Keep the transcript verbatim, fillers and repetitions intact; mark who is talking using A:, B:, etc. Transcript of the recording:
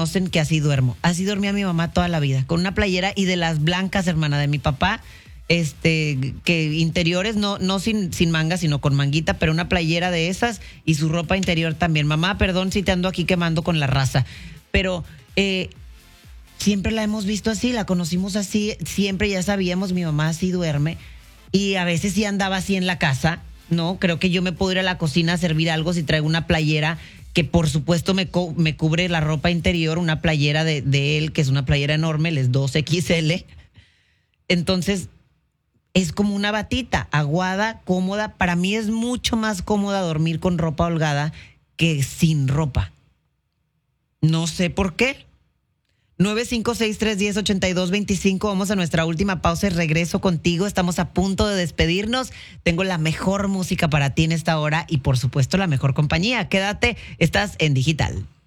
A: conocen que así duermo. Así dormía mi mamá toda la vida, con una playera y de las blancas, hermana, de mi papá, este, que interiores, no, no sin, sin manga, sino con manguita, pero una playera de esas y su ropa interior también. Mamá, perdón si te ando aquí quemando con la raza, pero eh, siempre la hemos visto así, la conocimos así, siempre ya sabíamos, mi mamá así duerme y a veces sí andaba así en la casa, ¿no? Creo que yo me puedo ir a la cocina a servir algo si traigo una playera que por supuesto me, co- me cubre la ropa interior, una playera de, de él, que es una playera enorme, él es dos equis ele. Entonces, es como una batita, aguada, cómoda. Para mí es mucho más cómoda dormir con ropa holgada que sin ropa. No sé por qué. nueve cinco seis, tres uno cero, ocho dos dos cinco. Vamos a nuestra última pausa y regreso contigo. Estamos a punto de despedirnos. Tengo la mejor música para ti en esta hora y por supuesto la mejor compañía. Quédate, estás en Digital.